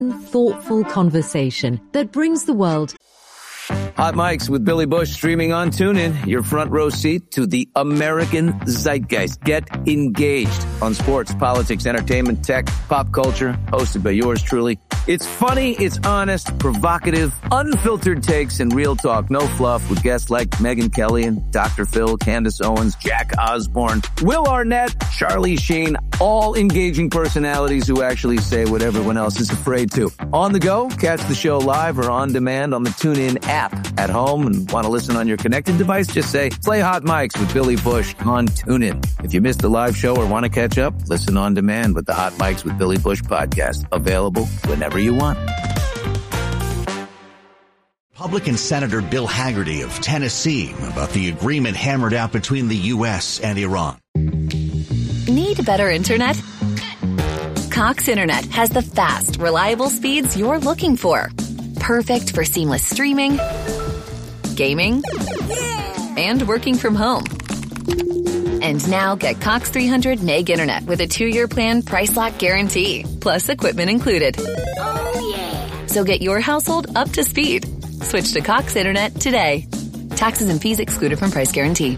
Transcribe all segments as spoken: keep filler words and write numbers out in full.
thoughtful conversation that brings the world. Hot Mics with Billy Bush streaming on TuneIn. Your front row seat to the American zeitgeist. Get engaged on sports, politics, entertainment, tech, pop culture. Hosted by yours truly. It's funny, it's honest, provocative, unfiltered takes, and real talk. No fluff with guests like Megyn Kelly and Doctor Phil, Candace Owens, Jack Osborne, Will Arnett, Charlie Sheen. All engaging personalities who actually say what everyone else is afraid to. On the go, catch the show live or on demand on the TuneIn app. At home and want to listen on your connected device, just say, play Hot Mics with Billy Bush on TuneIn. If you missed the live show or want to catch up, listen on demand with the Hot Mics with Billy Bush podcast. Available whenever you want. Republican Senator Bill Hagerty of Tennessee about the agreement hammered out between the U S and Iran. Need better internet? Cox Internet has the fast, reliable speeds you're looking for. Perfect for seamless streaming, gaming, and working from home. And now get Cox three hundred meg internet with a two-year plan price lock guarantee, plus equipment included. Oh, yeah. So get your household up to speed. Switch to Cox Internet today. Taxes and fees excluded from price guarantee.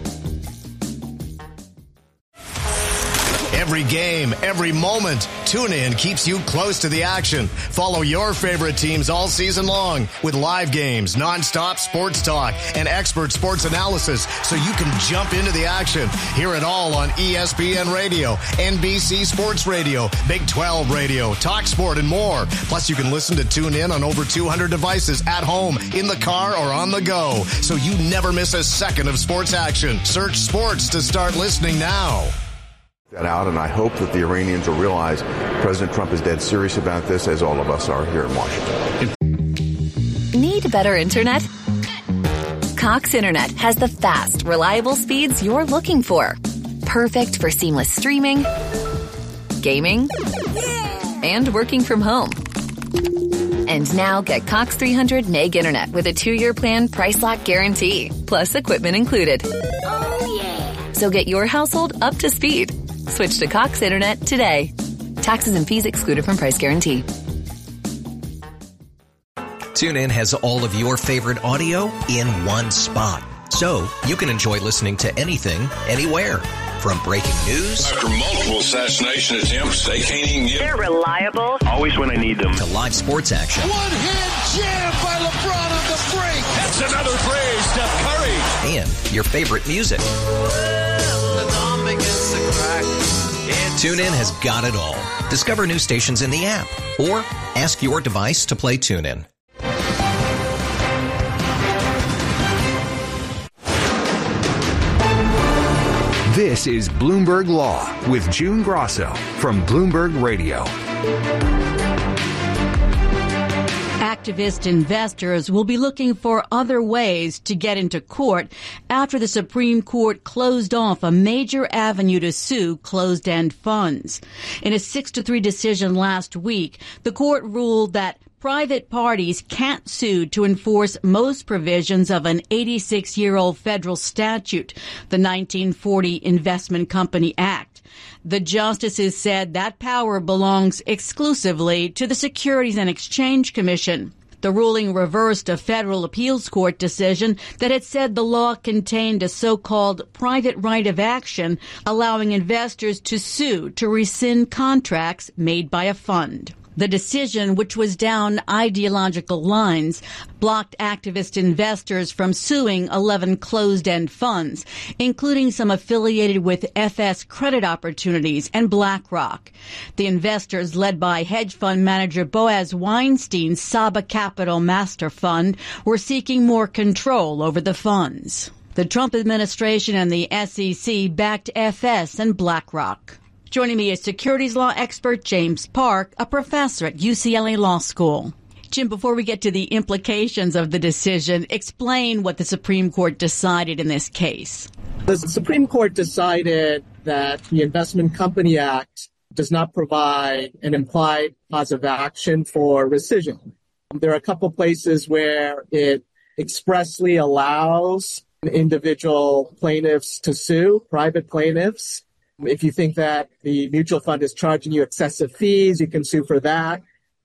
Every game, every moment, TuneIn keeps you close to the action. Follow your favorite teams all season long with live games, nonstop sports talk, and expert sports analysis so you can jump into the action. Hear it all on E S P N Radio, N B C Sports Radio, Big twelve Radio, Talk Sport, and more. Plus, you can listen to TuneIn on over two hundred devices at home, in the car, or on the go, so you never miss a second of sports action. Search sports to start listening now. That out, and I hope that the Iranians will realize President Trump is dead serious about this, as all of us are here in Washington. Need better internet? Cox Internet has the fast, reliable speeds you're looking for. Perfect for seamless streaming, gaming, and working from home. And now get Cox three hundred meg internet with a two-year plan price lock guarantee, plus equipment included. Oh, yeah. So get your household up to speed. Switch to Cox Internet today. Taxes and fees excluded from price guarantee. TuneIn has all of your favorite audio in one spot, so you can enjoy listening to anything, anywhere. From breaking news after multiple assassination attempts, they can't even get. They're reliable. Always when I need them. To live sports action. One-hand jam by LeBron on the break. That's another play, Steph Curry. And your favorite music. TuneIn has got it all. Discover new stations in the app or ask your device to play TuneIn. This is Bloomberg Law with June Grosso from Bloomberg Radio. Activist investors will be looking for other ways to get into court after the Supreme Court closed off a major avenue to sue closed-end funds. In a six to three decision last week, the court ruled that private parties can't sue to enforce most provisions of an eighty-six-year-old federal statute, the nineteen forty Investment Company Act. The justices said that power belongs exclusively to the Securities and Exchange Commission. The ruling reversed a federal appeals court decision that had said the law contained a so-called private right of action, allowing investors to sue to rescind contracts made by a fund. The decision, which was down ideological lines, blocked activist investors from suing eleven closed-end funds, including some affiliated with F S Credit Opportunities and BlackRock. The investors, led by hedge fund manager Boaz Weinstein's Saba Capital Master Fund, were seeking more control over the funds. The Trump administration and the S E C backed F S and BlackRock. Joining me is securities law expert James Park, a professor at U C L A Law School. Jim, before we get to the implications of the decision, explain what the Supreme Court decided in this case. The Supreme Court decided that the Investment Company Act does not provide an implied cause of action for rescission. There are a couple places where it expressly allows individual plaintiffs to sue, private plaintiffs. If you think that the mutual fund is charging you excessive fees, you can sue for that.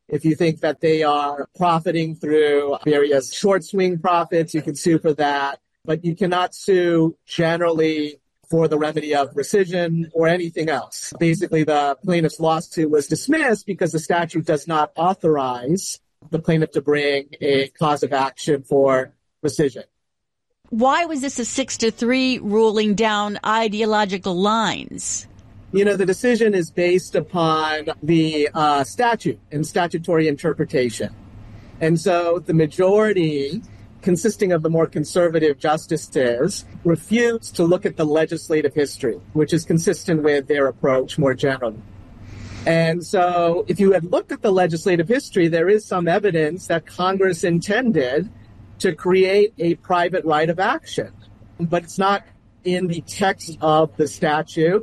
If you think that they are profiting through various short swing profits, you can sue for that. But you cannot sue generally for the remedy of rescission or anything else. Basically, the plaintiff's lawsuit was dismissed because the statute does not authorize the plaintiff to bring a cause of action for rescission. Why was this a six to three ruling down ideological lines? You know, the decision is based upon the uh, statute and statutory interpretation. And so the majority, consisting of the more conservative justices, refused to look at the legislative history, which is consistent with their approach more generally. And so if you had looked at the legislative history, there is some evidence that Congress intended to create a private right of action, but it's not in the text of the statute.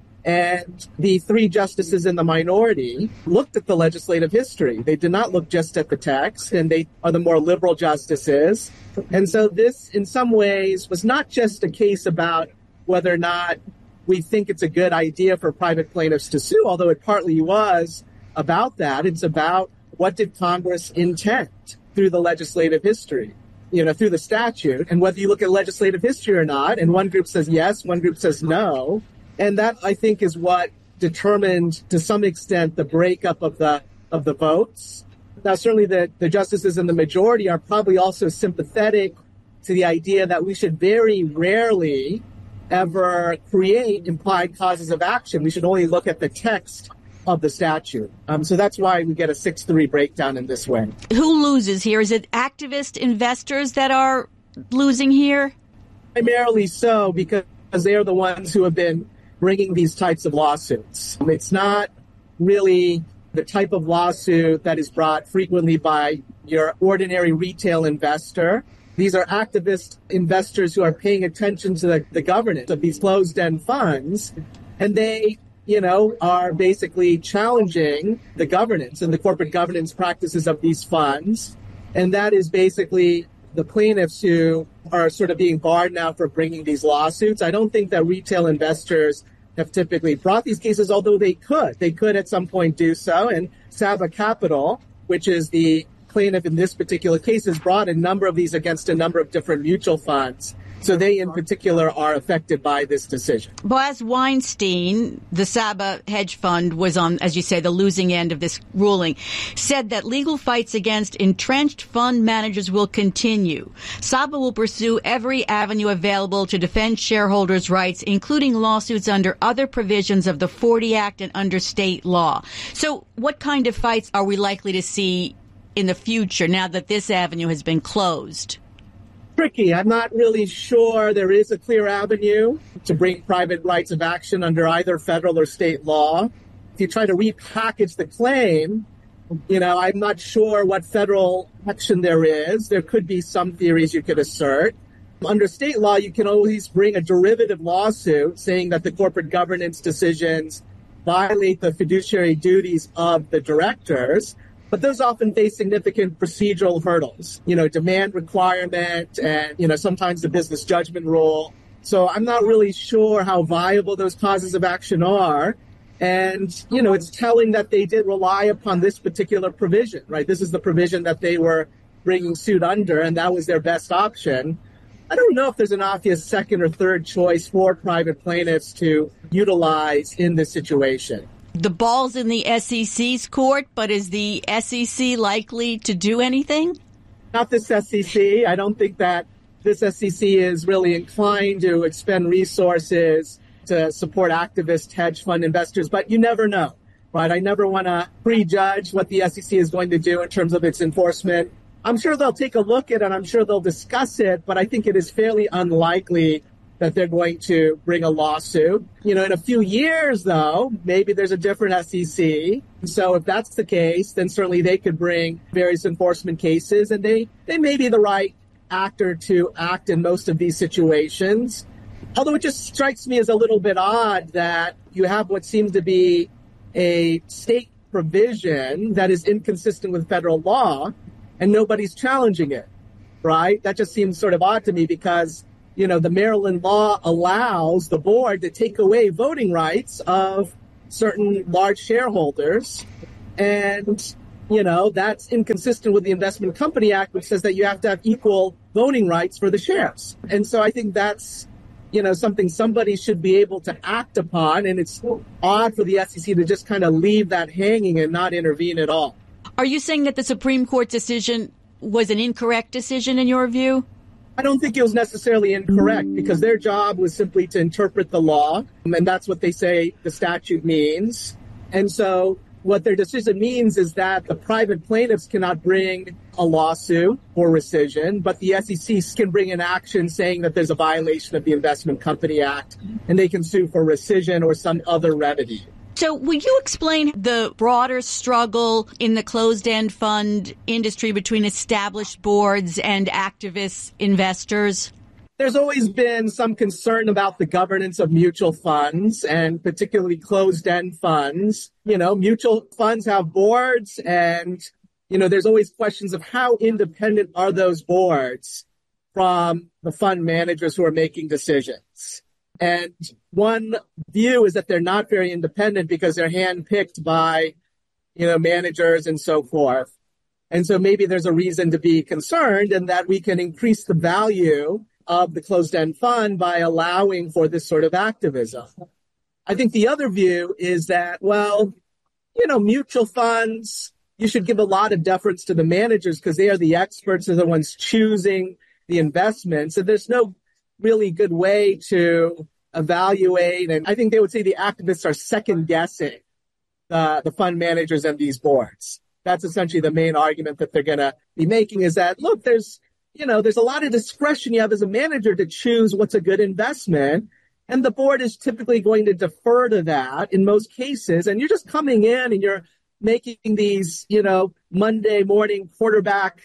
And the three justices in the minority looked at the legislative history. They did not look just at the text, and they are the more liberal justices. And so this, in some ways, was not just a case about whether or not we think it's a good idea for private plaintiffs to sue, although it partly was about that. It's about what did Congress intend through the legislative history, you know, through the statute, and whether you look at legislative history or not. And one group says yes, one group says no. And that, I think, is what determined, to some extent, the breakup of the of the votes. Now, certainly the, the justices in the majority are probably also sympathetic to the idea that we should very rarely ever create implied causes of action. We should only look at the text of the statute. Um, so that's why we get a six three breakdown in this way. Who loses here? Is it activist investors that are losing here? Primarily so, because they are the ones who have been bringing these types of lawsuits. It's not really the type of lawsuit that is brought frequently by your ordinary retail investor. These are activist investors who are paying attention to the, the governance of these closed-end funds, and they, you know, are basically challenging the governance and the corporate governance practices of these funds. And that is basically the plaintiffs who are sort of being barred now for bringing these lawsuits. I don't think that retail investors have typically brought these cases, although they could. They could at some point do so. And Saba Capital, which is the plaintiff in this particular case, has brought a number of these against a number of different mutual funds. So they in particular are affected by this decision. Boaz Weinstein, the Saba hedge fund, was on, as you say, the losing end of this ruling, said that legal fights against entrenched fund managers will continue. Saba will pursue every avenue available to defend shareholders' rights, including lawsuits under other provisions of the forty Act and under state law. So what kind of fights are we likely to see in the future now that this avenue has been closed? Tricky. I'm not really sure there is a clear avenue to bring private rights of action under either federal or state law. If you try to repackage the claim, you know, I'm not sure what federal action there is. There could be some theories you could assert. Under state law, you can always bring a derivative lawsuit saying that the corporate governance decisions violate the fiduciary duties of the directors. But those often face significant procedural hurdles, you know, demand requirement and, you know, sometimes the business judgment rule. So I'm not really sure how viable those causes of action are. And, you know, it's telling that they did rely upon this particular provision, right? This is the provision that they were bringing suit under, and that was their best option. I don't know if there's an obvious second or third choice for private plaintiffs to utilize in this situation. The ball's in the S E C's court, but is the S E C likely to do anything? Not this S E C. I don't think that this S E C is really inclined to expend resources to support activist hedge fund investors, but you never know, right? I never want to prejudge what the S E C is going to do in terms of its enforcement. I'm sure they'll take a look at it, and I'm sure they'll discuss it, but I think it is fairly unlikely that they're going to bring a lawsuit. You know, in a few years, though, maybe there's a different S E C. So if that's the case, then certainly they could bring various enforcement cases, and they, they may be the right actor to act in most of these situations. Although it just strikes me as a little bit odd that you have what seems to be a state provision that is inconsistent with federal law, and nobody's challenging it, right? That just seems sort of odd to me because, you know, the Maryland law allows the board to take away voting rights of certain large shareholders. And you know, that's inconsistent with the Investment Company Act, which says that you have to have equal voting rights for the shares. And so I think that's, you know, something somebody should be able to act upon. And it's odd for the S E C to just kind of leave that hanging and not intervene at all. Are you saying that the Supreme Court decision was an incorrect decision in your view? I don't think it was necessarily incorrect because their job was simply to interpret the law. And that's what they say the statute means. And so what their decision means is that the private plaintiffs cannot bring a lawsuit for rescission, but the S E C can bring an action saying that there's a violation of the Investment Company Act, and they can sue for rescission or some other remedy. So will you explain the broader struggle in the closed-end fund industry between established boards and activist investors? There's always been some concern about the governance of mutual funds and particularly closed-end funds. You know, mutual funds have boards and, you know, there's always questions of how independent are those boards from the fund managers who are making decisions. And one view is that they're not very independent because they're handpicked by, you know, managers and so forth. And so maybe there's a reason to be concerned and that we can increase the value of the closed-end fund by allowing for this sort of activism. I think the other view is that, well, you know, mutual funds, you should give a lot of deference to the managers because they are the experts, they're the ones choosing the investments. And there's no really good way to evaluate. And I think they would say the activists are second guessing the, the fund managers and these boards. That's essentially the main argument that they're going to be making is that, look, there's, you know, there's a lot of discretion you have as a manager to choose what's a good investment. And the board is typically going to defer to that in most cases. And you're just coming in and you're making these, you know, Monday morning quarterback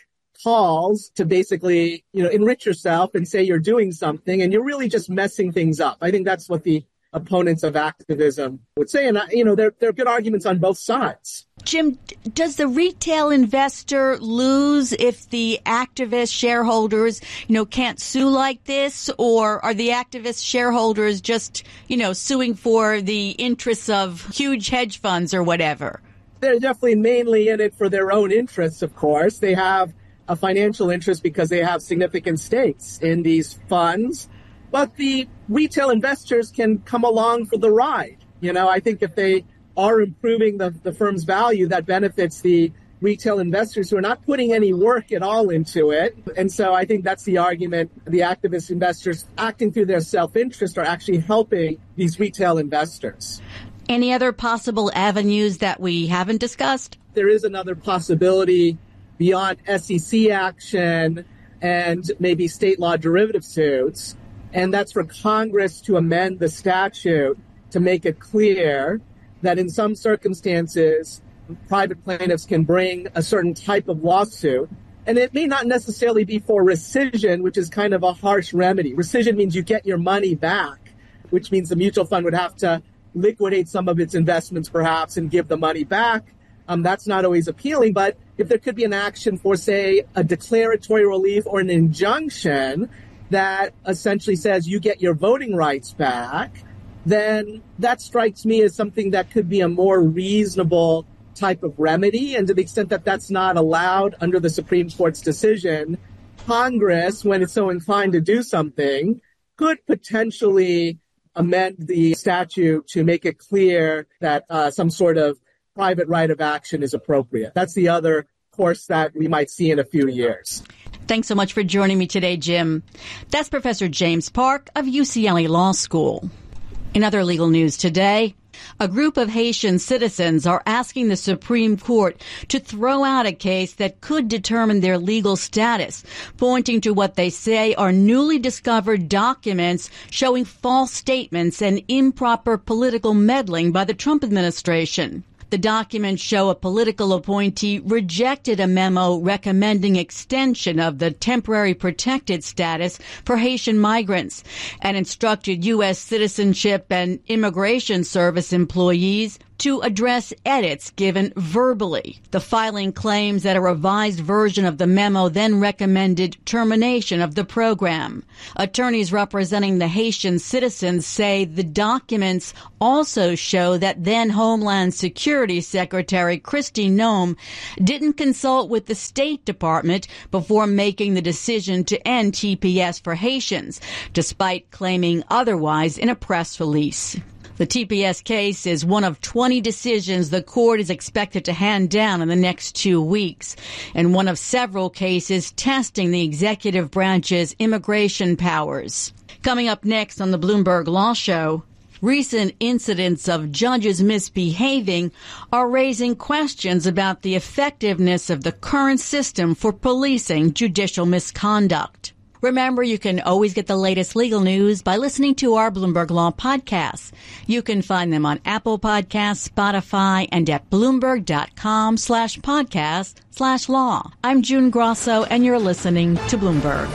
calls to basically, you know, enrich yourself and say you're doing something, and you're really just messing things up. I think that's what the opponents of activism would say. And, you know, there, there are good arguments on both sides. Jim, does the retail investor lose if the activist shareholders, you know, can't sue like this? Or are the activist shareholders just, you know, suing for the interests of huge hedge funds or whatever? They're definitely mainly in it for their own interests, of course. They have a financial interest because they have significant stakes in these funds. But the retail investors can come along for the ride. You know, I think if they are improving the, the firm's value, that benefits the retail investors who are not putting any work at all into it. And so I think that's the argument. The activist investors acting through their self-interest are actually helping these retail investors. Any other possible avenues that we haven't discussed? There is another possibility beyond S E C action and maybe state law derivative suits. And that's for Congress to amend the statute to make it clear that in some circumstances, private plaintiffs can bring a certain type of lawsuit. And it may not necessarily be for rescission, which is kind of a harsh remedy. Rescission means you get your money back, which means the mutual fund would have to liquidate some of its investments perhaps and give the money back. Um, that's not always appealing. But if there could be an action for, say, a declaratory relief or an injunction that essentially says you get your voting rights back, then that strikes me as something that could be a more reasonable type of remedy. And to the extent that that's not allowed under the Supreme Court's decision, Congress, when it's so inclined to do something, could potentially amend the statute to make it clear that uh, some sort of private right of action is appropriate. That's the other course that we might see in a few years. Thanks so much for joining me today, Jim. That's Professor James Park of U C L A Law School. In other legal news today, a group of Haitian citizens are asking the Supreme Court to throw out a case that could determine their legal status, pointing to what they say are newly discovered documents showing false statements and improper political meddling by the Trump administration. The documents show a political appointee rejected a memo recommending extension of the temporary protected status for Haitian migrants and instructed U S citizenship and immigration service employees to address edits given verbally. The filing claims that a revised version of the memo then recommended termination of the program. Attorneys representing the Haitian citizens say the documents also show that then Homeland Security Secretary Kristi Noem didn't consult with the State Department before making the decision to end T P S for Haitians, despite claiming otherwise in a press release. The T P S case is one of twenty decisions the court is expected to hand down in the next two weeks, and one of several cases testing the executive branch's immigration powers. Coming up next on the Bloomberg Law Show, recent incidents of judges misbehaving are raising questions about the effectiveness of the current system for policing judicial misconduct. Remember, you can always get the latest legal news by listening to our Bloomberg Law podcasts. You can find them on Apple Podcasts, Spotify, and at Bloomberg.com slash podcast slash law. I'm June Grosso, and you're listening to Bloomberg.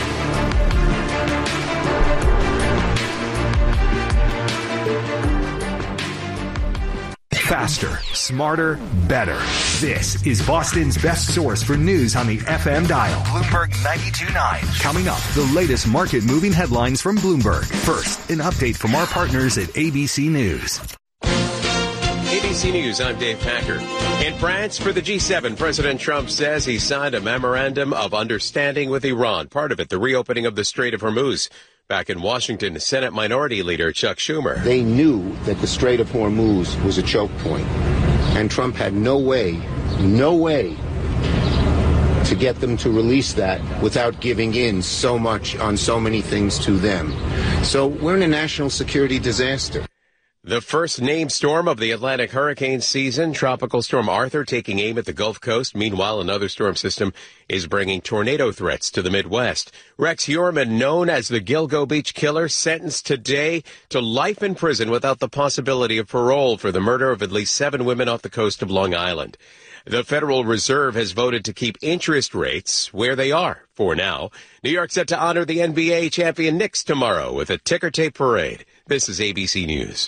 Faster, smarter, better. This is Boston's best source for news on the F M dial. Bloomberg ninety-two point nine. Coming up, the latest market-moving headlines from Bloomberg. First, an update from our partners at A B C News. A B C News, I'm Dave Packer. In France, for the G seven, President Trump says he signed a memorandum of understanding with Iran. Part of it, the reopening of the Strait of Hormuz. Back in Washington, Senate Minority Leader Chuck Schumer. They knew that the Strait of Hormuz was a choke point, and Trump had no way, no way to get them to release that without giving in so much on so many things to them. So we're in a national security disaster. The first named storm of the Atlantic hurricane season, Tropical Storm Arthur, taking aim at the Gulf Coast. Meanwhile, another storm system is bringing tornado threats to the Midwest. Rex Heuermann, known as the Gilgo Beach Killer, sentenced today to life in prison without the possibility of parole for the murder of at least seven women off the coast of Long Island. The Federal Reserve has voted to keep interest rates where they are for now. New York set to honor the N B A champion Knicks tomorrow with a ticker tape parade. This is A B C News.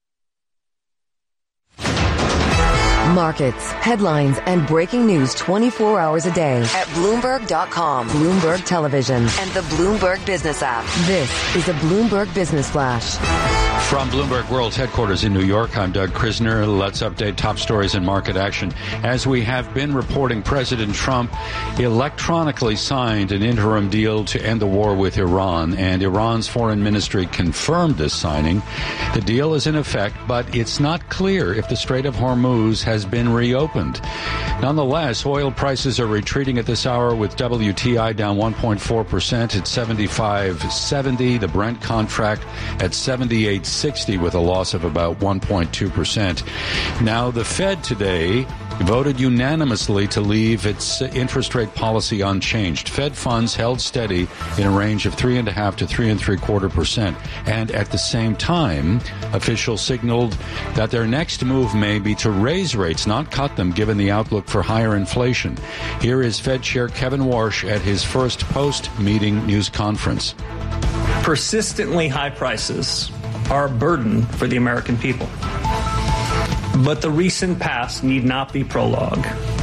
Markets, headlines, and breaking news twenty-four hours a day at Bloomberg dot com, Bloomberg Television, and the Bloomberg Business app. This is a Bloomberg Business Flash. From Bloomberg World Headquarters in New York, I'm Doug Krisner. Let's update top stories and market action. As we have been reporting, President Trump electronically signed an interim deal to end the war with Iran, and Iran's foreign ministry confirmed this signing. The deal is in effect, but it's not clear if the Strait of Hormuz has been reopened. Nonetheless, oil prices are retreating at this hour, with W T I down one point four percent at seventy-five seventy. The Brent contract at seventy-eight sixty with a loss of about one point two percent. Now, the Fed today voted unanimously to leave its interest rate policy unchanged. Fed funds held steady in a range of three and a half to three and three quarter percent. And at the same time, officials signaled that their next move may be to raise rates, not cut them, given the outlook for higher inflation. Here is Fed Chair Kevin Warsh at his first post-meeting news conference. Persistently high prices are a burden for the American people. But the recent past need not be prologue.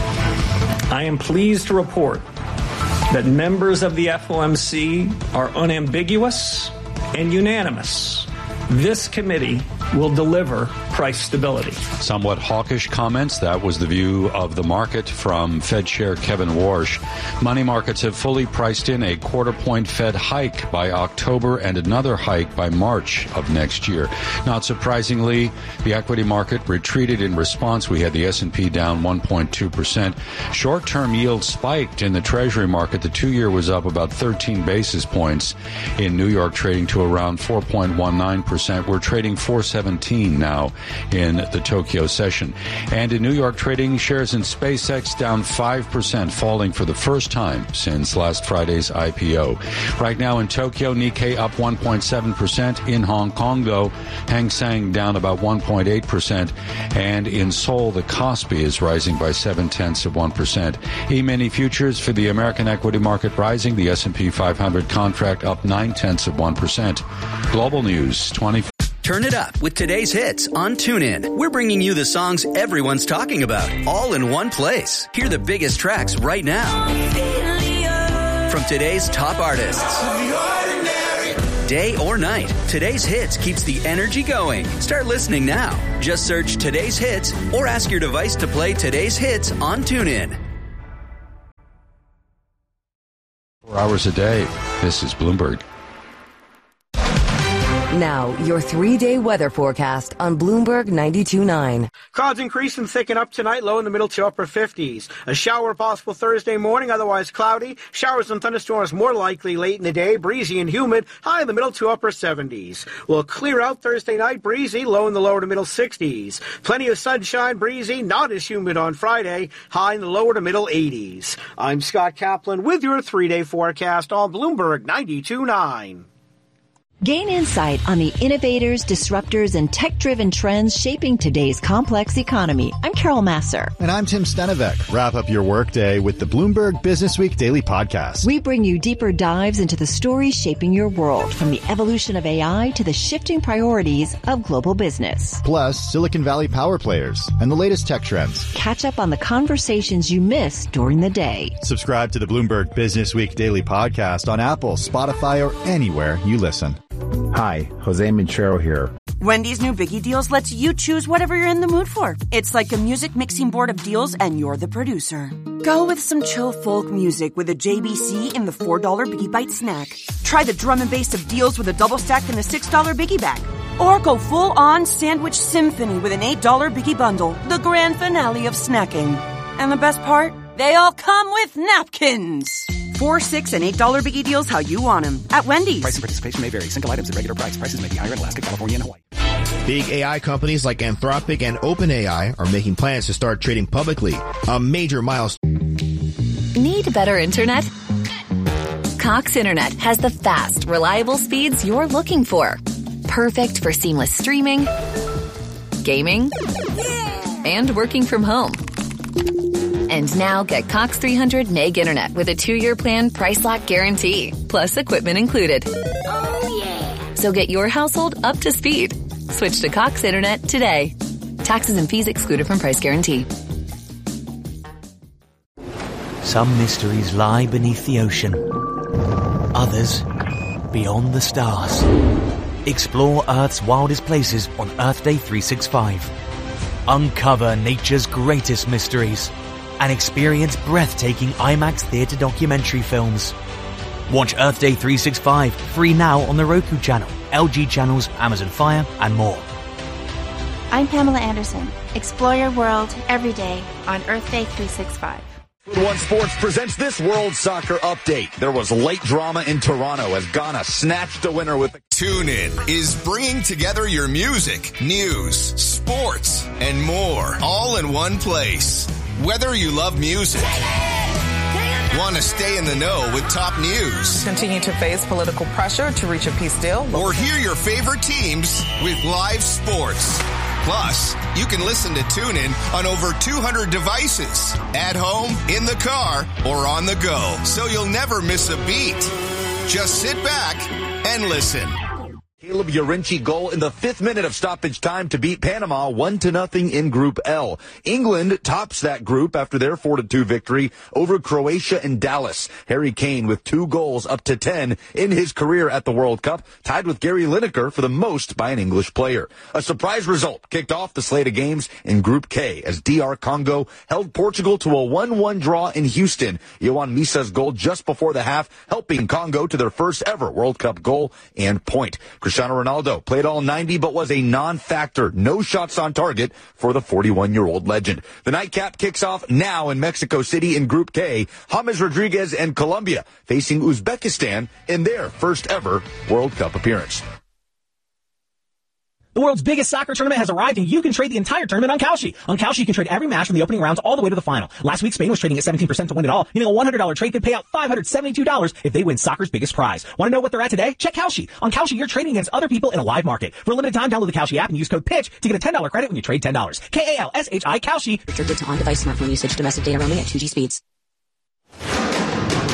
I am pleased to report that members of the F O M C are unambiguous and unanimous. This committee will deliver price stability. Somewhat hawkish comments. That was the view of the market from Fed Chair Kevin Warsh. Money markets have fully priced in a quarter point Fed hike by October and another hike by March of next year. Not surprisingly, the equity market retreated in response. We had the S and P down one point two percent. Short-term yields spiked in the Treasury market. The two-year was up about thirteen basis points in New York, trading to around four point one nine percent. We're trading four seventeen now in the Tokyo session. And in New York, trading shares in SpaceX down five percent, falling for the first time since last Friday's I P O. Right now in Tokyo, Nikkei up one point seven percent. In Hong Kong, though, Hang Seng down about one point eight percent. And in Seoul, the Kospi is rising by seven tenths of one percent. E-mini futures for the American equity market rising. The S and P five hundred contract up nine tenths of one percent. Global News twenty-four. Turn it up with today's hits on TuneIn. We're bringing you the songs everyone's talking about, all in one place. Hear the biggest tracks right now from today's top artists. Day or night, today's hits keeps the energy going. Start listening now. Just search today's hits or ask your device to play today's hits on TuneIn. Four hours a day. This is Bloomberg. Now, your three-day weather forecast on Bloomberg ninety-two point nine. Clouds increase and thicken up tonight, low in the middle to upper fifties. A shower possible Thursday morning, otherwise cloudy. Showers and thunderstorms more likely late in the day, breezy and humid, high in the middle to upper seventies. Will clear out Thursday night, breezy, low in the lower to middle sixties. Plenty of sunshine, breezy, not as humid on Friday, high in the lower to middle eighties. I'm Scott Kaplan with your three-day forecast on Bloomberg ninety-two point nine. Gain insight on the innovators, disruptors, and tech-driven trends shaping today's complex economy. I'm Carol Masser. And I'm Tim Stenevec. Wrap up your workday with the Bloomberg Business Week Daily Podcast. We bring you deeper dives into the stories shaping your world, from the evolution of A I to the shifting priorities of global business. Plus, Silicon Valley power players and the latest tech trends. Catch up on the conversations you missed during the day. Subscribe to the Bloomberg Business Week Daily Podcast on Apple, Spotify, or anywhere you listen. Hi, Jose Minchero here. Wendy's new Biggie Deals lets you choose whatever you're in the mood for. It's like a music mixing board of deals, and you're the producer. Go with some chill folk music with a J B C in the four dollar Biggie Bite snack. Try the drum and bass of deals with a double stack in the six dollar Biggie Bag. Or go full-on sandwich symphony with an eight dollar Biggie Bundle, the grand finale of snacking. And the best part? They all come with napkins. Four, six, and eight dollar Biggie Deals how you want them at Wendy's. Price and participation may vary. Single items at regular price. Prices may be higher in Alaska, California, and Hawaii. Big A I companies like Anthropic and OpenAI are making plans to start trading publicly. A major milestone. Need better internet? Cox Internet has the fast, reliable speeds you're looking for. Perfect for seamless streaming, gaming, and working from home. And now get Cox three hundred meg internet with a two-year plan price lock guarantee, plus equipment included. Oh, yeah. So get your household up to speed. Switch to Cox Internet today. Taxes and fees excluded from price guarantee. Some mysteries lie beneath the ocean. Others beyond the stars. Explore Earth's wildest places on Earth Day three sixty-five. Uncover nature's greatest mysteries and experience breathtaking IMAX theater documentary films. Watch Earth Day three sixty-five free now on the Roku channel, L G channels, Amazon Fire, and more. I'm Pamela Anderson. Explore your world every day on Earth Day three sixty-five. Food One Sports presents this World Soccer update. There was late drama in Toronto as Ghana snatched a winner with... TuneIn is bringing together your music, news, sports, and more, all in one place. Whether you love music, want to stay in the know with top news, continue to face political pressure to reach a peace deal, or hear your favorite teams with live sports. Plus, you can listen to TuneIn on over two hundred devices, at home, in the car, or on the go, so you'll never miss a beat. Just sit back and listen. Caleb Yarinci goal in the fifth minute of stoppage time to beat Panama one to nothing in Group L. England tops that group after their four to two victory over Croatia and Dallas. Harry Kane with two goals up to ten in his career at the World Cup, tied with Gary Lineker for the most by an English player. A surprise result kicked off the slate of games in Group K as D R Congo held Portugal to a one one draw in Houston. Yohan Misa's goal just before the half, helping Congo to their first ever World Cup goal and point. Cristiano Ronaldo played all ninety but was a non-factor. No shots on target for the forty-one-year-old legend. The nightcap kicks off now in Mexico City in Group K. James Rodriguez and Colombia facing Uzbekistan in their first ever World Cup appearance. The world's biggest soccer tournament has arrived, and you can trade the entire tournament on Kalshi. On Kalshi, you can trade every match from the opening rounds all the way to the final. Last week, Spain was trading at seventeen percent to win it all, meaning a one hundred dollars trade could pay out five hundred seventy-two dollars if they win soccer's biggest prize. Want to know what they're at today? Check Kalshi. On Kalshi, you're trading against other people in a live market. For a limited time, download the Kalshi app and use code PITCH to get a ten dollars credit when you trade ten dollars. K A L S H I, Kalshi. Restricted to on-device smartphone usage, domestic data roaming at two G speeds.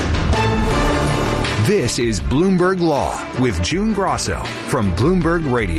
This is Bloomberg Law with June Grosso from Bloomberg Radio.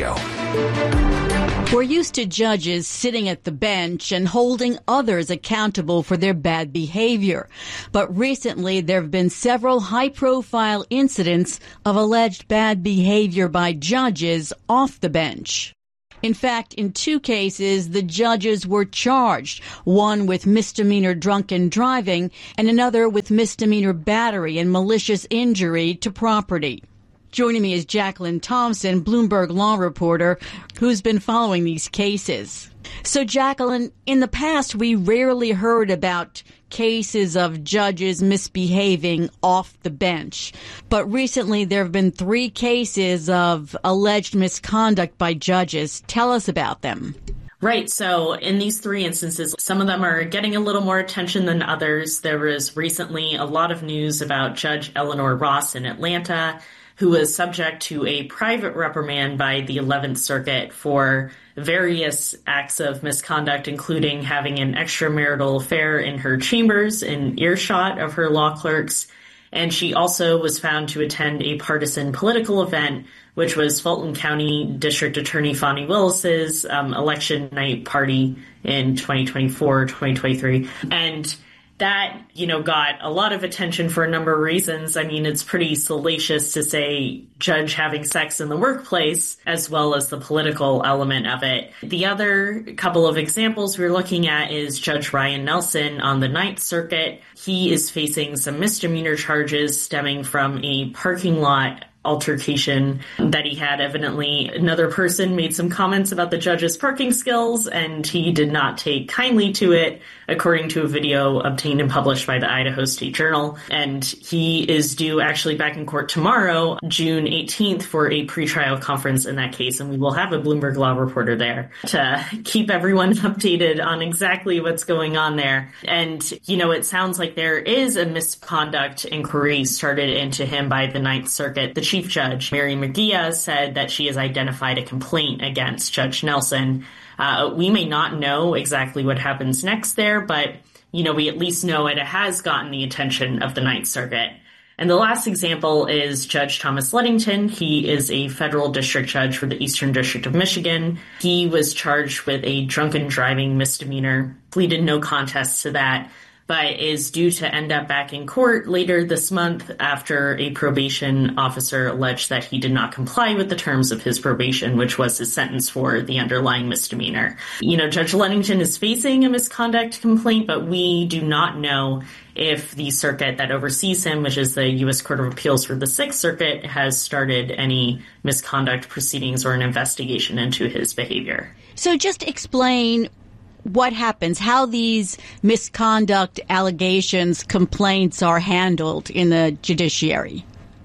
We're used to judges sitting at the bench and holding others accountable for their bad behavior. But recently, there have been several high-profile incidents of alleged bad behavior by judges off the bench. In fact, in two cases, the judges were charged, one with misdemeanor drunken driving and another with misdemeanor battery and malicious injury to property. Joining me is Jacqueline Thompson, Bloomberg law reporter, who's been following these cases. So, Jacqueline, in the past, we rarely heard about cases of judges misbehaving off the bench. But recently, there have been three cases of alleged misconduct by judges. Tell us about them. Right. So in these three instances, some of them are getting a little more attention than others. There was recently a lot of news about Judge Eleanor Ross in Atlanta, who was subject to a private reprimand by the eleventh Circuit for various acts of misconduct, including having an extramarital affair in her chambers in earshot of her law clerks. And she also was found to attend a partisan political event, which was Fulton County District Attorney Fani Willis's um, election night party in twenty twenty-four, twenty twenty-three. And that, you know, got a lot of attention for a number of reasons. I mean, it's pretty salacious to say judge having sex in the workplace, as well as the political element of it. The other couple of examples we're looking at is Judge Ryan Nelson on the Ninth Circuit. He is facing some misdemeanor charges stemming from a parking lot altercation that he had. Evidently, another person made some comments about the judge's parking skills, and he did not take kindly to it, according to a video obtained and published by the Idaho State Journal. And he is due actually back in court tomorrow, June eighteenth, for a pretrial conference in that case, and we will have a Bloomberg Law reporter there to keep everyone updated on exactly what's going on there. And, you know, it sounds like there is a misconduct inquiry started into him by the Ninth Circuit. The Chief Judge, Mary McGeeh, said that she has identified a complaint against Judge Nelson. Uh, we may not know exactly what happens next there, but, you know, we at least know it has gotten the attention of the Ninth Circuit. And the last example is Judge Thomas Ludington. He is a federal district judge for the Eastern District of Michigan. He was charged with a drunken driving misdemeanor, pleaded no contest to that, but is due to end up back in court later this month after a probation officer alleged that he did not comply with the terms of his probation, which was his sentence for the underlying misdemeanor. You know, Judge Ludington is facing a misconduct complaint, but we do not know if the circuit that oversees him, which is the U S Court of Appeals for the Sixth Circuit, has started any misconduct proceedings or an investigation into his behavior. So just explain what happens, how these misconduct allegations, complaints are handled in the judiciary.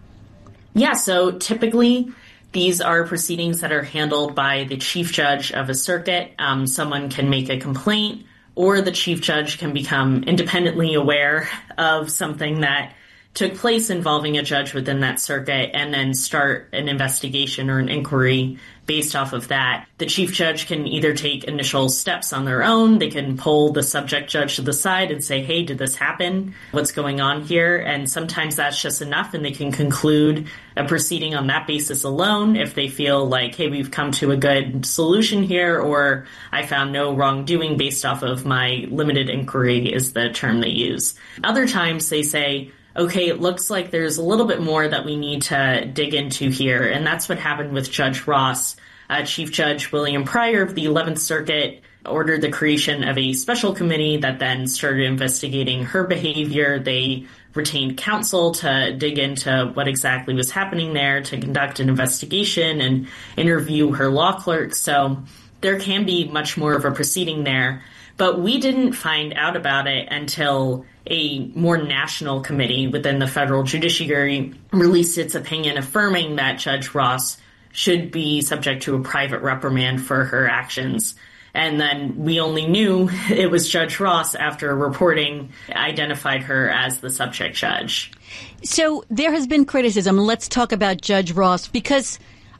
Yeah, so typically these are proceedings that are handled by the chief judge of a circuit. Um, someone can make a complaint, or the chief judge can become independently aware of something that took place involving a judge within that circuit and then start an investigation or an inquiry based off of that. The chief judge can either take initial steps on their own. They can pull the subject judge to the side and say, hey, did this happen? What's going on here? And sometimes that's just enough, and they can conclude a proceeding on that basis alone if they feel like, hey, we've come to a good solution here, or I found no wrongdoing based off of my limited inquiry is the term they use. Other times they say, okay, it looks like there's a little bit more that we need to dig into here. And that's what happened with Judge Ross. Uh, Chief Judge William Pryor of the eleventh Circuit ordered the creation of a special committee that then started investigating her behavior. They retained counsel to dig into what exactly was happening there, to conduct an investigation and interview her law clerk. So there can be much more of a proceeding there. But we didn't find out about it until a more national committee within the federal judiciary released its opinion affirming that Judge Ross should be subject to a private reprimand for her actions. And then we only knew it was Judge Ross after reporting identified her as the subject judge. So there has been criticism. Let's talk about Judge Ross, because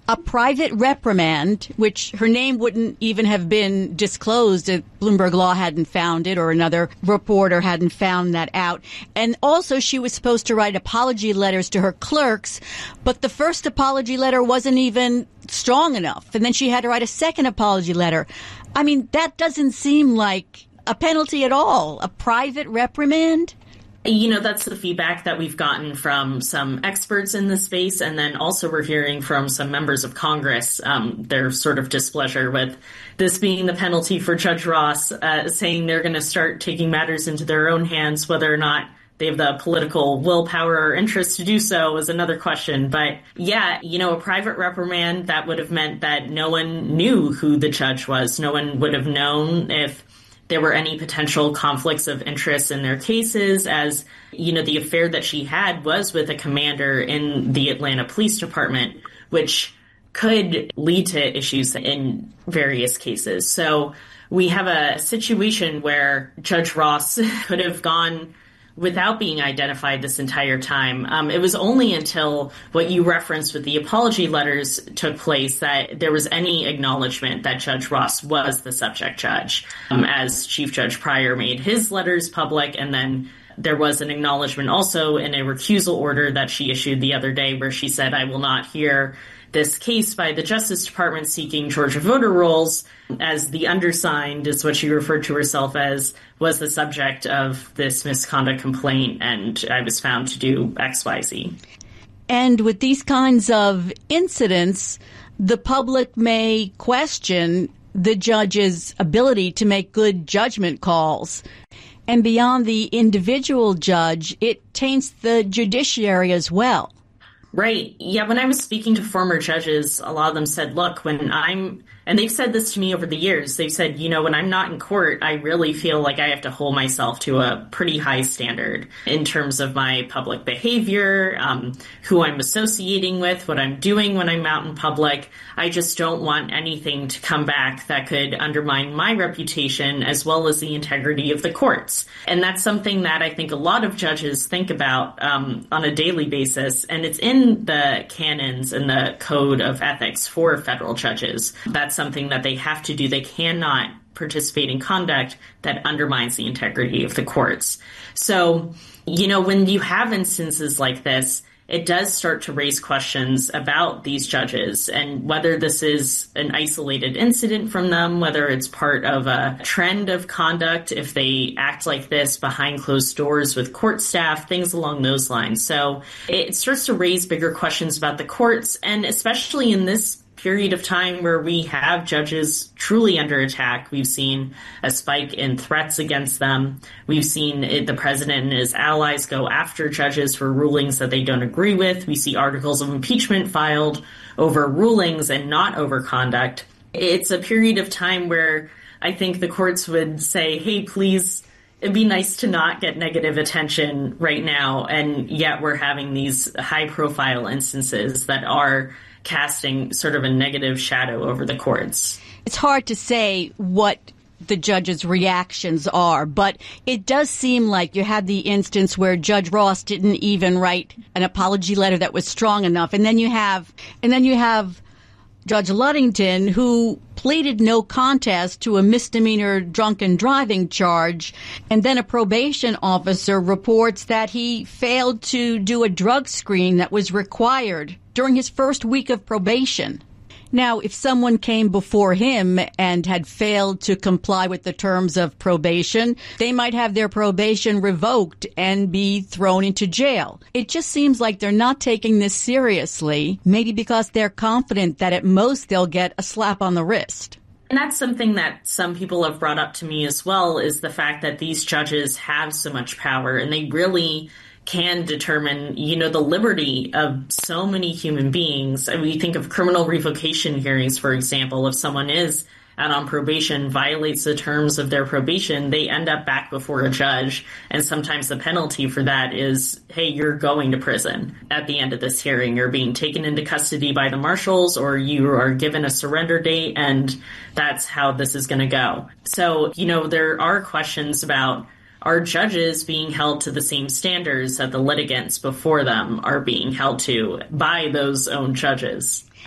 a private reprimand, which her name wouldn't even have been disclosed if Bloomberg Law hadn't found it or another reporter hadn't found that out. And also she was supposed to write apology letters to her clerks, but the first apology letter wasn't even strong enough. And then she had to write a second apology letter. I mean, that doesn't seem like a penalty at all. A private reprimand? You know, that's the feedback that we've gotten from some experts in the space, and then also we're hearing from some members of Congress, um, their sort of displeasure with this being the penalty for Judge Ross, uh, saying they're going to start taking matters into their own hands. Whether or not they have the political willpower or interest to do so is another question. But yeah, you know, a private reprimand, that would have meant that no one knew who the judge was. No one would have known if there were any potential conflicts of interest in their cases, as, you know, the affair that she had was with a commander in the Atlanta Police Department, which could lead to issues in various cases. So we have a situation where Judge Ross could have gone without being identified this entire time. Um, it was only until what you referenced with the apology letters took place that there was any acknowledgement that Judge Ross was the subject judge, um, as Chief Judge Pryor made his letters public. And then there was an acknowledgement also in a recusal order that she issued the other day where she said, I will not hear this case by the Justice Department seeking Georgia voter rolls, as the undersigned, is what she referred to herself as, was the subject of this misconduct complaint, and I was found to do X Y Z. And with these kinds of incidents, the public may question the judge's ability to make good judgment calls. And beyond the individual judge, it taints the judiciary as well. Right. Yeah, when I was speaking to former judges, a lot of them said, look, when I'm, and they've said this to me over the years, they've said, you know, when I'm not in court, I really feel like I have to hold myself to a pretty high standard in terms of my public behavior, um, who I'm associating with, what I'm doing when I'm out in public. I just don't want anything to come back that could undermine my reputation as well as the integrity of the courts. And that's something that I think a lot of judges think about um, on a daily basis. And it's in the canons and the code of ethics for federal judges. That's something that they have to do. They cannot participate in conduct that undermines the integrity of the courts. So, you know, when you have instances like this, it does start to raise questions about these judges and whether this is an isolated incident from them, whether it's part of a trend of conduct, if they act like this behind closed doors with court staff, things along those lines. So it starts to raise bigger questions about the courts, and especially in this period of time where we have judges truly under attack. We've seen a spike in threats against them. We've seen it, the president and his allies go after judges for rulings that they don't agree with. We see articles of impeachment filed over rulings and not over conduct. It's a period of time where I think the courts would say, hey, please, it'd be nice to not get negative attention right now. And yet we're having these high profile instances that are casting sort of a negative shadow over the courts. It's hard to say what the judge's reactions are, but it does seem like you had the instance where Judge Ross didn't even write an apology letter that was strong enough. And then you have, and then you have Judge Ludington, who pleaded no contest to a misdemeanor drunken driving charge, and then a probation officer reports that he failed to do a drug screen that was required during his first week of probation. Now, if someone came before him and had failed to comply with the terms of probation, they might have their probation revoked and be thrown into jail. It just seems like they're not taking this seriously, maybe because they're confident that at most they'll get a slap on the wrist. And that's something that some people have brought up to me as well, is the fact that these judges have so much power and they really can determine, you know, the liberty of so many human beings. And we think of criminal revocation hearings, for example. If someone is out on probation, violates the terms of their probation, they end up back before a judge. And sometimes the penalty for that is, hey, you're going to prison at the end of this hearing. You're being taken into custody by the marshals, or you are given a surrender date, and that's how this is going to go. So, you know, there are questions about, are judges being held to the same standards that the litigants before them are being held to by those own judges?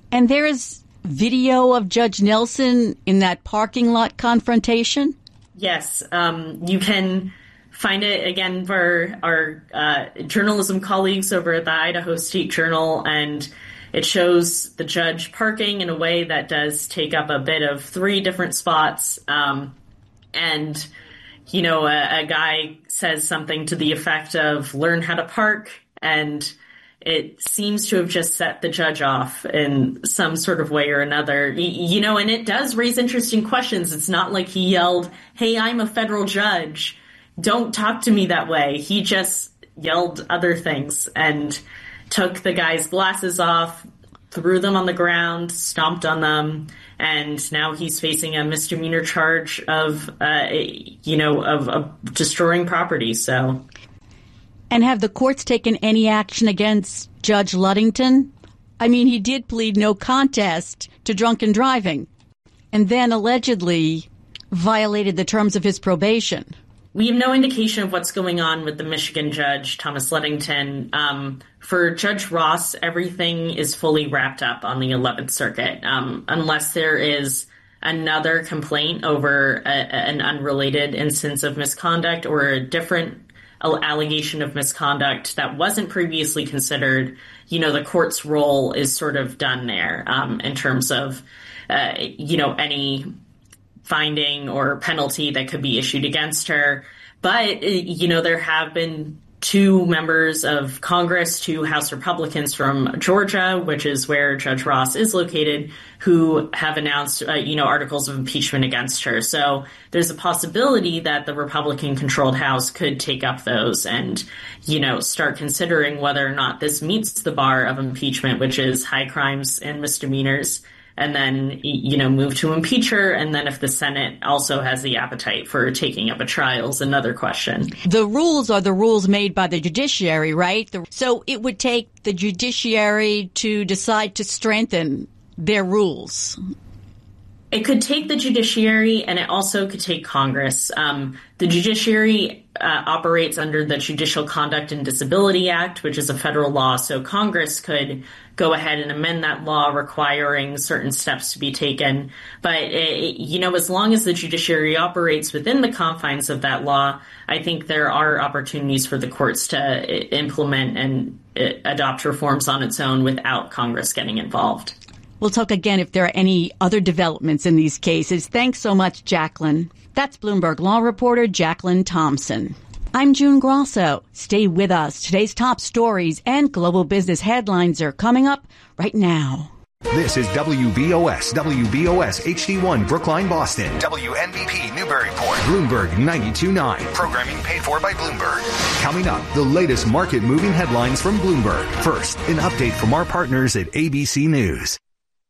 And there is video of Judge Nelson in that parking lot confrontation? Yes, um, you can find it again for our uh, journalism colleagues over at the Idaho State Journal, and it shows the judge parking in a way that does take up a bit of three different spots. Um, and, you know, a, a guy says something to the effect of learn how to park, and it seems to have just set the judge off in some sort of way or another. You know, and it does raise interesting questions. It's not like he yelled, "Hey, I'm a federal judge. Don't talk to me that way." He just yelled other things and took the guy's glasses off, threw them on the ground, stomped on them, and now he's facing a misdemeanor charge of, uh, you know, of, of destroying property. So. And have the courts taken any action against Judge Ludington? I mean, he did plead no contest to drunken driving and then allegedly violated the terms of his probation. We have no indication of what's going on with the Michigan judge, Thomas Ludington. Um, for Judge Ross, everything is fully wrapped up on the eleventh Circuit, um, unless there is another complaint over a, an unrelated instance of misconduct or a different allegation of misconduct that wasn't previously considered. You know, the court's role is sort of done there um, in terms of, uh, you know, any finding or penalty that could be issued against her. But, you know, there have been two members of Congress, two House Republicans from Georgia, which is where Judge Ross is located, who have announced, uh, you know, articles of impeachment against her. So there's a possibility that the Republican-controlled House could take up those and, you know, start considering whether or not this meets the bar of impeachment, which is high crimes and misdemeanors, and then, you know, move to impeach her. And then if the Senate also has the appetite for taking up a trial is another question. The rules are the rules made by the judiciary, right? So it would take the judiciary to decide to strengthen their rules. It could take the judiciary, and it also could take Congress. Um, the judiciary uh, operates under the Judicial Conduct and Disability Act, which is a federal law. So Congress could go ahead and amend that law requiring certain steps to be taken. But, it, you know, as long as the judiciary operates within the confines of that law, I think there are opportunities for the courts to implement and adopt reforms on its own without Congress getting involved. We'll talk again if there are any other developments in these cases. Thanks so much, Jacqueline. That's Bloomberg Law reporter Jacqueline Thompson. I'm June Grosso. Stay with us. Today's top stories and global business headlines are coming up right now. This is W B O S, W B O S H D one, Brookline, Boston. W N B P, Newburyport. Bloomberg ninety-two point nine. Programming paid for by Bloomberg. Coming up, the latest market-moving headlines from Bloomberg. First, an update from our partners at A B C News.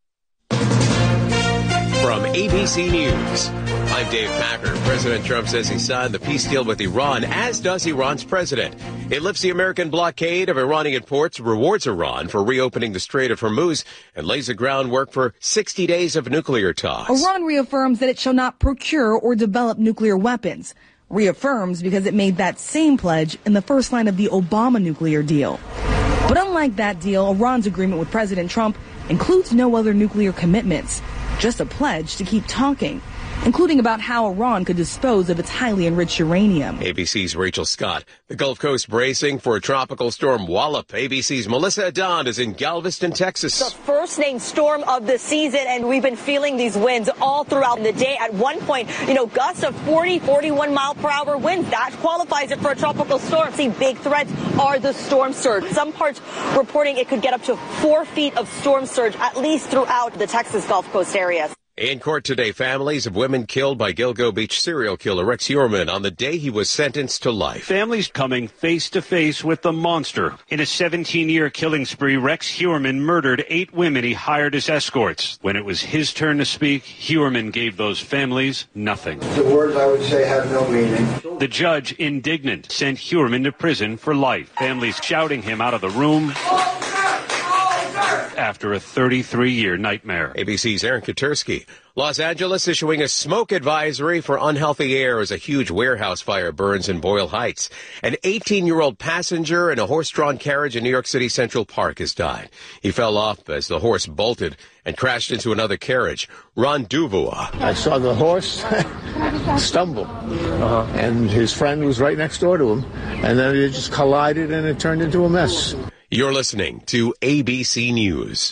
From A B C News, I'm Dave Packer. President Trump says he signed the peace deal with Iran, as does Iran's president. It lifts the American blockade of Iranian ports, rewards Iran for reopening the Strait of Hormuz, and lays the groundwork for sixty days of nuclear talks. Iran reaffirms that it shall not procure or develop nuclear weapons. Reaffirms because it made that same pledge in the first line of the Obama nuclear deal. But unlike that deal, Iran's agreement with President Trump includes no other nuclear commitments, just a pledge to keep talking, including about how Iran could dispose of its highly enriched uranium. A B C's Rachel Scott. The Gulf Coast bracing for a tropical storm Wallop. A B C's Melissa Adon is in Galveston, Texas. The first named storm of the season, and we've been feeling these winds all throughout the day. At one point, you know, gusts of forty, forty-one mile per hour winds. That qualifies it for a tropical storm. See, big threats are the storm surge. Some parts reporting it could get up to four feet of storm surge, at least throughout the Texas Gulf Coast area. In court today, families of women killed by Gilgo Beach serial killer Rex Heuermann on the day he was sentenced to life. Families coming face to face with the monster. In a seventeen-year killing spree, Rex Heuermann murdered eight women he hired as escorts. When it was his turn to speak, Heuermann gave those families nothing. The words I would say have no meaning. The judge, indignant, sent Heuermann to prison for life. Families shouting him out of the room. after a thirty-three-year nightmare. A B C's Aaron Katersky. Los Angeles issuing a smoke advisory for unhealthy air as a huge warehouse fire burns in Boyle Heights. An eighteen-year-old passenger in a horse-drawn carriage in New York City Central Park has died. He fell off as the horse bolted and crashed into another carriage. Ron Duvois. I saw the horse stumble, uh-huh. and his friend was right next door to him, and then it just collided and it turned into a mess. You're listening to A B C News.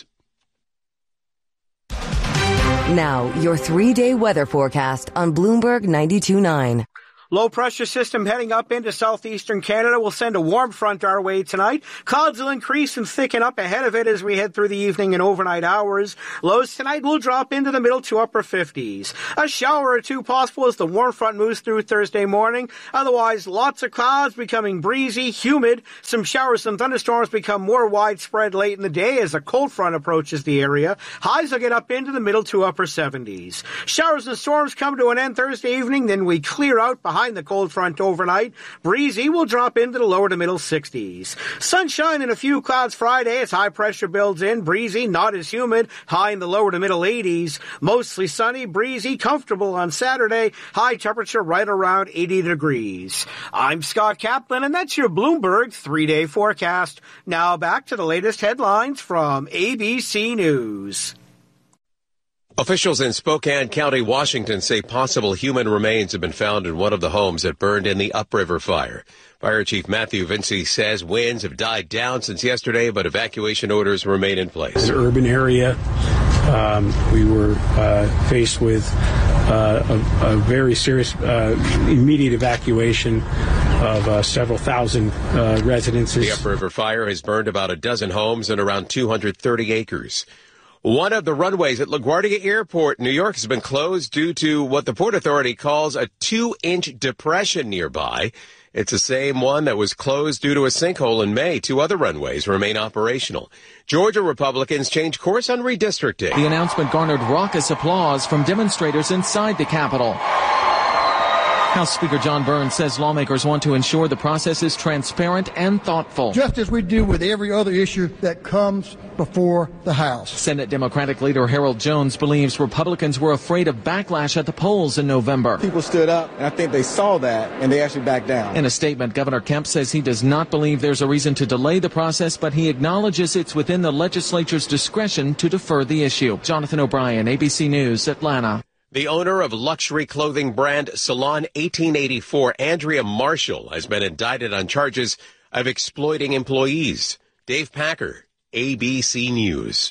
Now, your three-day weather forecast on Bloomberg ninety-two point nine. Low pressure system heading up into southeastern Canada will send a warm front our way tonight. Clouds will increase and thicken up ahead of it as we head through the evening and overnight hours. Lows tonight will drop into the middle to upper fifties. A shower or two possible as the warm front moves through Thursday morning. Otherwise, lots of clouds becoming breezy, humid. Some showers and thunderstorms become more widespread late in the day as a cold front approaches the area. Highs will get up into the middle to upper seventies. Showers and storms come to an end Thursday evening, then we clear out behind Behind the cold front overnight. Breezy will drop into the lower to middle sixties. Sunshine and a few clouds Friday as high pressure builds in. Breezy, not as humid. High in the lower to middle eighties. Mostly sunny, breezy, comfortable on Saturday. High temperature right around eighty degrees. I'm Scott Kaplan, and that's your Bloomberg three-day forecast. Now back to the latest headlines from A B C News. Officials in Spokane County, Washington say possible human remains have been found in one of the homes that burned in the Upriver fire. Fire Chief Matthew Vinci says winds have died down since yesterday, but evacuation orders remain in place. It's an urban area. Um, we were uh, faced with uh, a, a very serious uh, immediate evacuation of uh, several thousand uh, residences. The Upriver fire has burned about a dozen homes and around two hundred thirty acres. One of the runways at LaGuardia Airport, New York, has been closed due to what the Port Authority calls a two-inch depression nearby. It's the same one that was closed due to a sinkhole in May. Two other runways remain operational. Georgia Republicans change course on redistricting. The announcement garnered raucous applause from demonstrators inside the Capitol. House Speaker John Burns says lawmakers want to ensure the process is transparent and thoughtful. Just as we do with every other issue that comes before the House. Senate Democratic leader Harold Jones believes Republicans were afraid of backlash at the polls in November. People stood up, and I think they saw that, and they actually backed down. In a statement, Governor Kemp says he does not believe there's a reason to delay the process, but he acknowledges it's within the legislature's discretion to defer the issue. Jonathan O'Brien, A B C News, Atlanta. The owner of luxury clothing brand Salon eighteen eighty-four, Andrea Marshall, has been indicted on charges of exploiting employees. Dave Packer, A B C News.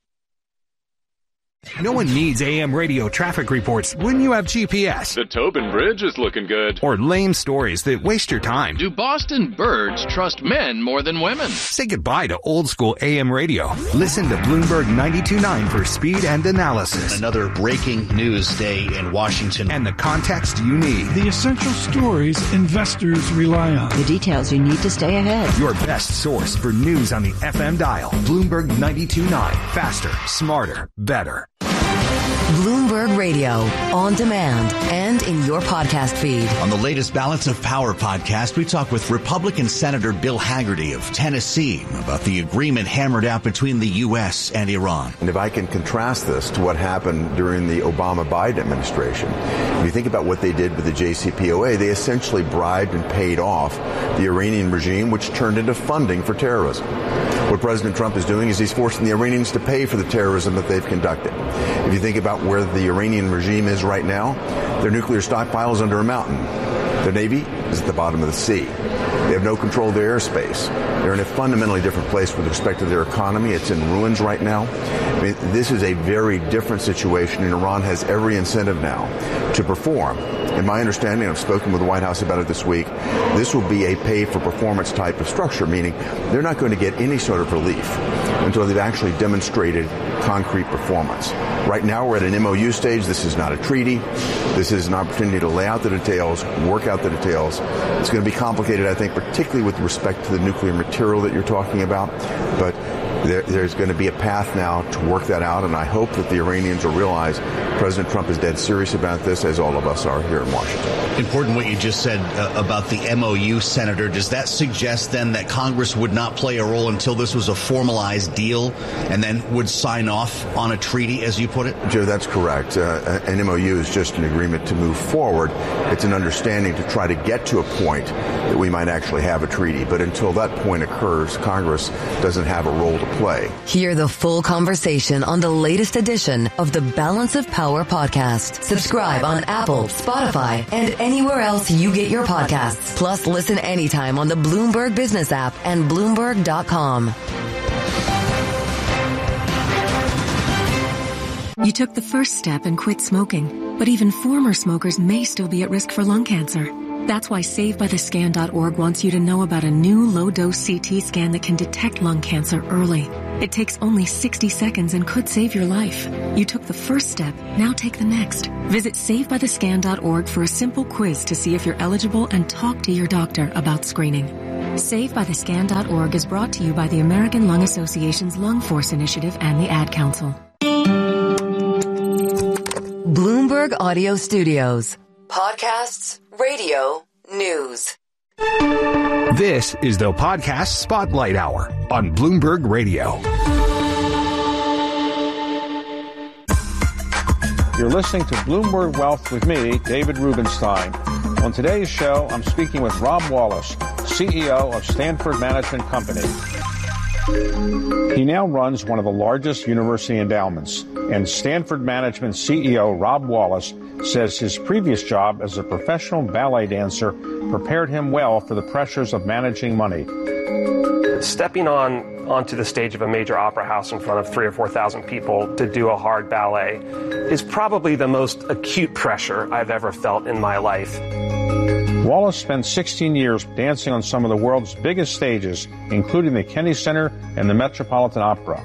No one needs A M radio traffic reports when you have G P S. The Tobin Bridge is looking good. Or lame stories that waste your time. Do Boston birds trust men more than women? Say goodbye to old school A M radio. Listen to Bloomberg ninety-two point nine for speed and analysis. Another breaking news day in Washington. And the context you need. The essential stories investors rely on. The details you need to stay ahead. Your best source for news on the F M dial. Bloomberg ninety-two point nine. Faster, smarter, better. Bloomberg Radio, on demand and in your podcast feed. On the latest Balance of Power podcast, we talk with Republican Senator Bill Hagerty of Tennessee about the agreement hammered out between the U S and Iran. And if I can contrast this to what happened during the Obama-Biden administration, if you think about what they did with the J C P O A, they essentially bribed and paid off the Iranian regime, which turned into funding for terrorism. What President Trump is doing is he's forcing the Iranians to pay for the terrorism that they've conducted. If you think about where the Iranian regime is right now, their nuclear stockpile is under a mountain. Their Navy is at the bottom of the sea. They have no control of their airspace. They're in a fundamentally different place with respect to their economy. It's in ruins right now. I mean, this is a very different situation, and Iran has every incentive now to perform. In my understanding, I've spoken with the White House about it this week, this will be a pay-for-performance type of structure, meaning they're not going to get any sort of relief until they've actually demonstrated concrete performance. Right now, we're at an M O U stage. This is not a treaty. This is an opportunity to lay out the details, work out the details. It's going to be complicated, I think, particularly with respect to the nuclear material that you're talking about. But there, there's going to be a path now to work that out, and I hope that the Iranians will realize President Trump is dead serious about this, as all of us are here. in Washington. Important what you just said uh, about the M O U, Senator. Does that suggest then that Congress would not play a role until this was a formalized deal and then would sign off on a treaty, as you put it? Joe, that's correct. Uh, an M O U is just an agreement to move forward. It's an understanding to try to get to a point that we might actually have a treaty. But until that point occurs, Congress doesn't have a role to play. Hear the full conversation on the latest edition of the Balance of Power podcast. Subscribe on Apple, Spotify, and anywhere else you get your podcasts. Plus, listen anytime on the Bloomberg Business app and Bloomberg dot com. You took the first step and quit smoking, but even former smokers may still be at risk for lung cancer. That's why Save By The Scan dot org wants you to know about a new low-dose C T scan that can detect lung cancer early. It takes only sixty seconds and could save your life. You took the first step, now take the next. Visit Save By The Scan dot org for a simple quiz to see if you're eligible and talk to your doctor about screening. Save By The Scan dot org is brought to you by the American Lung Association's Lung Force Initiative and the Ad Council. Bloomberg Audio Studios. Podcasts, radio, news. This is the Podcast Spotlight Hour on Bloomberg Radio. You're listening to Bloomberg Wealth with me, David Rubenstein. On today's show, I'm speaking with Rob Wallace, C E O of Stanford Management Company. He now runs one of the largest university endowments, and Stanford Management C E O Rob Wallace says his previous job as a professional ballet dancer prepared him well for the pressures of managing money. Stepping on onto the stage of a major opera house in front of three or four thousand people to do a hard ballet is probably the most acute pressure I've ever felt in my life. Wallace spent sixteen years dancing on some of the world's biggest stages, including the Kennedy Center and the Metropolitan Opera.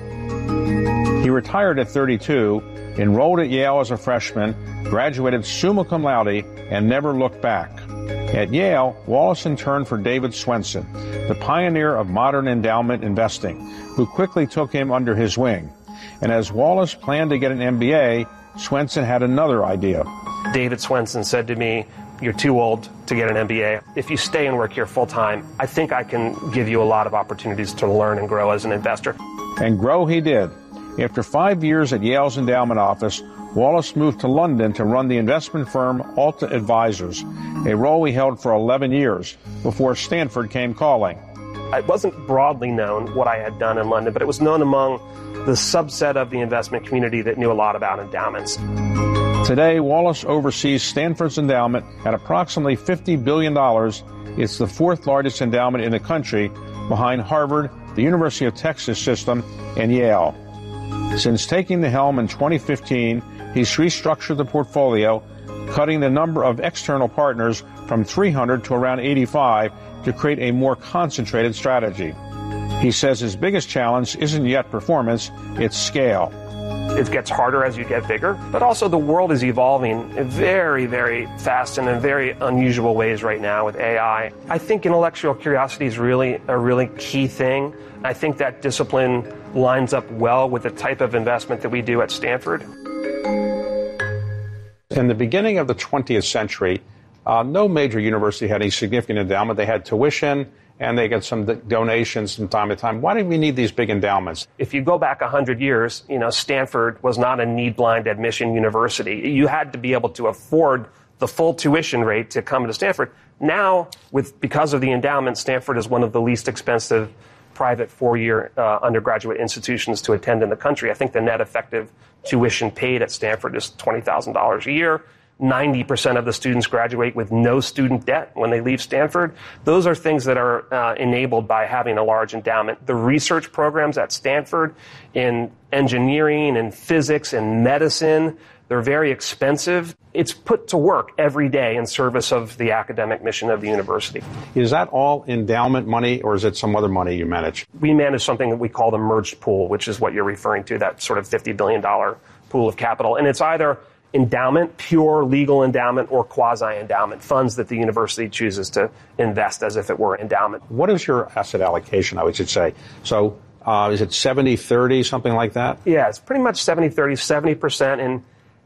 He retired at thirty-two, enrolled at Yale as a freshman, graduated summa cum laude, and never looked back. At Yale, Wallace interned for David Swensen, the pioneer of modern endowment investing, who quickly took him under his wing. And as Wallace planned to get an M B A, Swensen had another idea. David Swensen said to me, "You're too old to get an M B A. If you stay and work here full time, I think I can give you a lot of opportunities to learn and grow as an investor." And grow he did. After five years at Yale's endowment office, Wallace moved to London to run the investment firm Alta Advisors, a role he held for eleven years before Stanford came calling. It wasn't broadly known what I had done in London, but it was known among the subset of the investment community that knew a lot about endowments. Today, Wallace oversees Stanford's endowment at approximately fifty billion dollars. It's the fourth largest endowment in the country, behind Harvard, the University of Texas System, and Yale. Since taking the helm in twenty fifteen, he's restructured the portfolio, cutting the number of external partners from three hundred to around eighty-five to create a more concentrated strategy. He says his biggest challenge isn't yet performance, it's scale. It gets harder as you get bigger, but also the world is evolving in very, very fast and in very unusual ways right now with A I. I think intellectual curiosity is really a really key thing. I think that discipline lines up well with the type of investment that we do at Stanford. In the beginning of the twentieth century, uh, no major university had any significant endowment. They had tuition, and they get some donations from time to time. Why do we need these big endowments? If you go back one hundred years, you know, Stanford was not a need-blind admission university. You had to be able to afford the full tuition rate to come to Stanford. Now, with because of the endowment, Stanford is one of the least expensive private four-year uh, undergraduate institutions to attend in the country. I think the net effective tuition paid at Stanford is twenty thousand dollars a year. ninety percent of the students graduate with no student debt when they leave Stanford. Those are things that are uh, enabled by having a large endowment. The research programs at Stanford in engineering and physics and medicine, they're very expensive. It's put to work every day in service of the academic mission of the university. Is that all endowment money, or is it some other money you manage? We manage something that we call the merged pool, which is what you're referring to, that sort of fifty billion dollars pool of capital. And it's either endowment, pure legal endowment, or quasi-endowment, funds that the university chooses to invest as if it were endowment. What is your asset allocation, I would say? So uh, is it seventy thirty, something like that? Yeah, it's pretty much seventy thirty, seventy percent in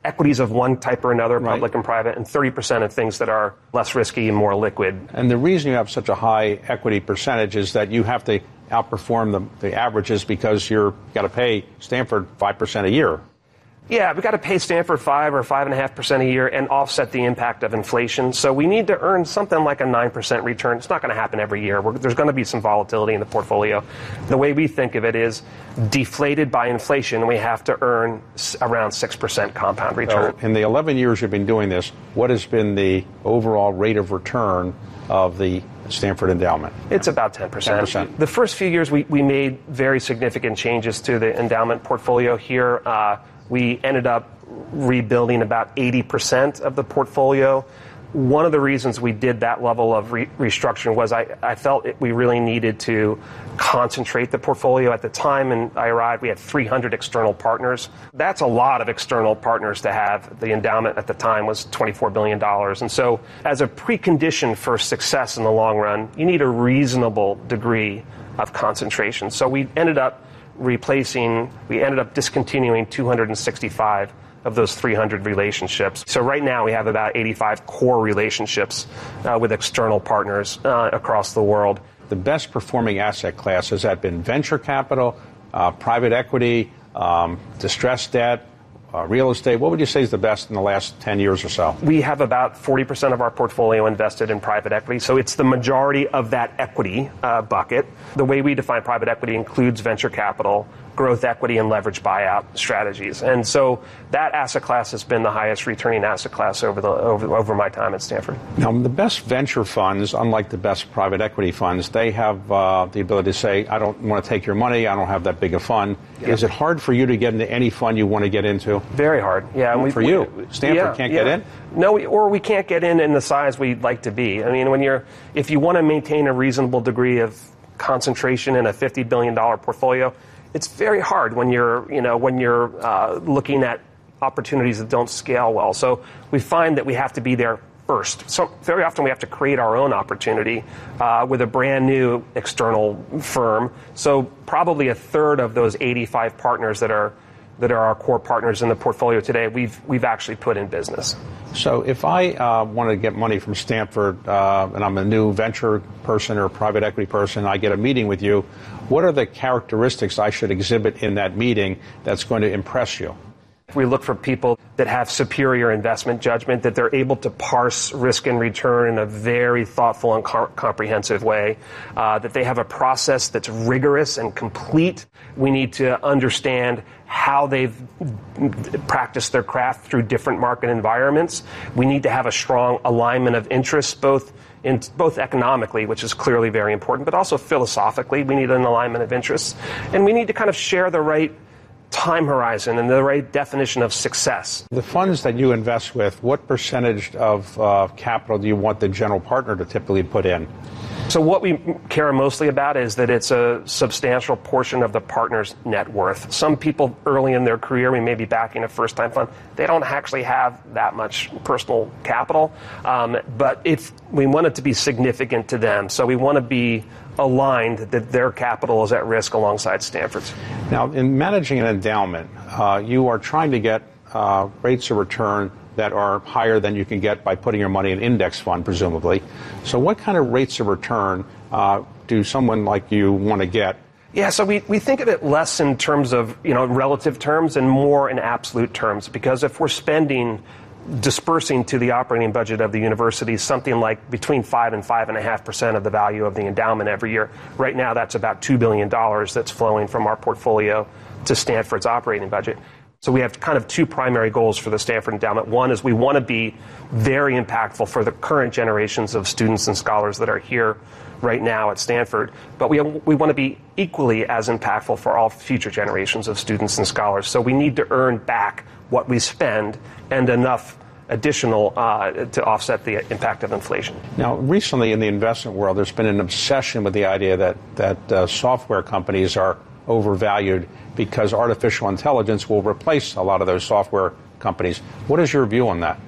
equities of one type or another, Right. public and private, and thirty percent of things that are less risky and more liquid. And the reason you have such a high equity percentage is that you have to outperform the, the averages because you're got to pay Stanford five percent a year. Yeah, we've got to pay Stanford five or five and a half percent a year and offset the impact of inflation. So we need to earn something like a nine percent return. It's not going to happen every year. We're, there's going to be some volatility in the portfolio. The way we think of it is deflated by inflation, we have to earn s- around six percent compound return. So in the eleven years you've been doing this, what has been the overall rate of return of the Stanford endowment? It's about ten percent. ten percent. The first few years, we, we made very significant changes to the endowment portfolio here. Uh, we ended up rebuilding about eighty percent of the portfolio. One of the reasons we did that level of re- restructuring was I, I felt it, we really needed to concentrate the portfolio. At the time when I arrived, we had three hundred external partners. That's a lot of external partners to have. The endowment at the time was twenty-four billion dollars. And so as a precondition for success in the long run, you need a reasonable degree of concentration. So we ended up replacing, we ended up discontinuing two hundred sixty-five of those three hundred relationships. So right now we have about eighty-five core relationships uh, with external partners uh, across the world. The best performing asset class, has that been venture capital, uh, private equity, um, distressed debt, uh, real estate? What would you say is the best in the last ten years or so? We have about forty percent of our portfolio invested in private equity, so it's the majority of that equity uh, bucket. The way we define private equity includes venture capital, growth equity, and leverage buyout strategies. And so that asset class has been the highest returning asset class over the over, over my time at Stanford. Now, the best venture funds, unlike the best private equity funds, they have uh, the ability to say, I don't want to take your money, I don't have that big a fund. Yeah. Is it hard for you to get into any fund you want to get into? Very hard, yeah. Well, we, for you? We, Stanford yeah, can't yeah. get in? No, we, or we can't get in in the size we'd like to be. I mean, when you're, if you want to maintain a reasonable degree of concentration in a fifty billion dollars portfolio, it's very hard when you're, you know, when you're uh, looking at opportunities that don't scale well. So we find that we have to be there first. So very often we have to create our own opportunity uh, with a brand new external firm. So probably a third of those eighty-five partners that are that are our core partners in the portfolio today, we've we've actually put in business. So if I uh, want to get money from Stanford uh, and I'm a new venture person or private equity person, I get a meeting with you, what are the characteristics I should exhibit in that meeting that's going to impress you? We look for people that have superior investment judgment, that they're able to parse risk and return in a very thoughtful and co- comprehensive way, uh, that they have a process that's rigorous and complete. We need to understand how they've practiced their craft through different market environments. We need to have a strong alignment of interests, both in both economically, which is clearly very important, but also philosophically. We need an alignment of interests. And we need to kind of share the right time horizon and the right definition of success. The funds that you invest with, what percentage of uh, capital do you want the general partner to typically put in? So what we care mostly about is that it's a substantial portion of the partner's net worth. Some people early in their career, we may be backing a first-time fund, they don't actually have that much personal capital, um, but if we want it to be significant to them, so we want to be aligned that their capital is at risk alongside Stanford's. Now, in managing an endowment, uh, you are trying to get uh, rates of return that are higher than you can get by putting your money in an index fund, presumably. So what kind of rates of return uh, do someone like you want to get? Yeah, so we, we think of it less in terms of, you know, relative terms and more in absolute terms, because if we're spending dispersing to the operating budget of the university something like between five and five and a half percent of the value of the endowment every year. Right now, that's about two billion dollars that's flowing from our portfolio to Stanford's operating budget. So we have kind of two primary goals for the Stanford Endowment. One is we want to be very impactful for the current generations of students and scholars that are here right now at Stanford, but we we want to be equally as impactful for all future generations of students and scholars. So we need to earn back what we spend and enough additional uh, to offset the impact of inflation. Now, recently in the investment world, there's been an obsession with the idea that, that uh, software companies are overvalued because artificial intelligence will replace a lot of those software companies. What is your view on that?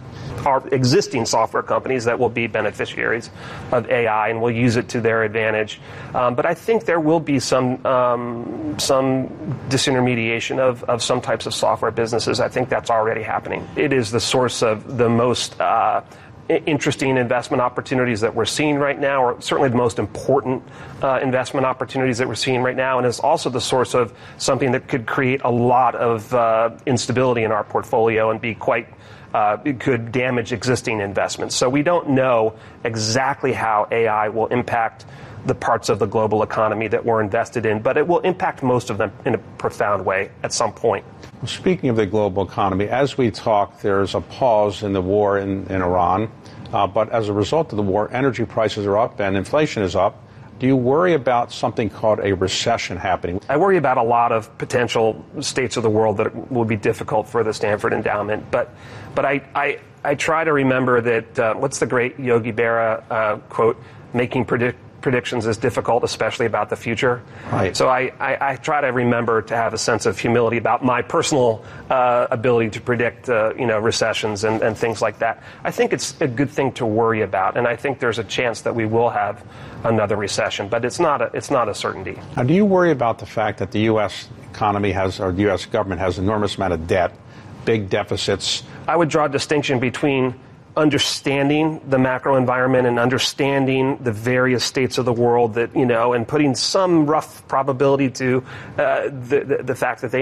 our existing software companies that will be beneficiaries of A I and will use it to their advantage. Um, but I think there will be some um, some disintermediation of, of some types of software businesses. I think that's already happening. It is the source of the most uh, interesting investment opportunities that we're seeing right now, or certainly the most important uh, investment opportunities that we're seeing right now, and is also the source of something that could create a lot of uh, instability in our portfolio and be quite uh, it could damage existing investments. So we don't know exactly how A I will impact the parts of the global economy that we're invested in, but it will impact most of them in a profound way at some point. Well, speaking of the global economy, as we talk, there's a pause in the war in, in Iran, uh, but as a result of the war, energy prices are up and inflation is up. Do you worry about something called a recession happening? I worry about a lot of potential states of the world that will be difficult for the Stanford Endowment, but but I, I, I try to remember that, uh, what's the great Yogi Berra uh, quote, making predict predictions is difficult, especially about the future. Right. So I, I, I try to remember to have a sense of humility about my personal uh, ability to predict, uh, you know, recessions and, and things like that. I think it's a good thing to worry about, and I think there's a chance that we will have another recession, but it's not a, it's not a certainty. Now, do you worry about the fact that the U S economy has, or the U S government has an enormous amount of debt, big deficits? I would draw a distinction between understanding the macro environment and understanding the various states of the world that, you know, and putting some rough probability to uh, the, the, the fact that they